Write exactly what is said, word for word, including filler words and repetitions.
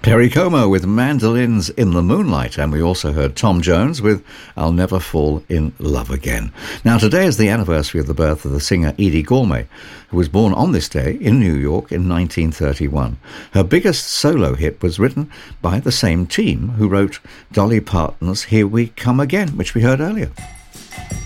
Perry Como with Mandolins in the Moonlight, and we also heard Tom Jones with I'll Never Fall in Love Again. Now, today is the anniversary of the birth of the singer Edie Gourmet, who was born on this day in New York in nineteen thirty-one. Her biggest solo hit was written by the same team who wrote Dolly Parton's Here We Come Again, which we heard earlier.